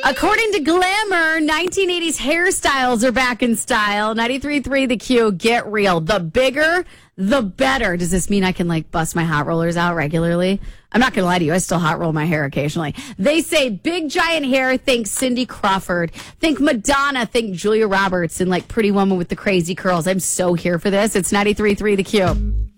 According to Glamour, 1980s hairstyles are back in style. 93.3 The Q, get real. The bigger, the better. Does this mean I can, bust my hot rollers out regularly? I'm not going to lie to you. I still hot roll my hair occasionally. They say big giant hair, think Cindy Crawford. Think Madonna, think Julia Roberts, and Pretty Woman with the crazy curls. I'm so here for this. It's 93.3 The Q.